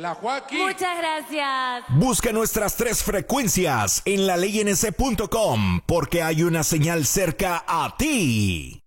la Joaquín. Muchas gracias. Busca nuestras 3 frecuencias en laleyNC.com porque hay una señal cerca a ti.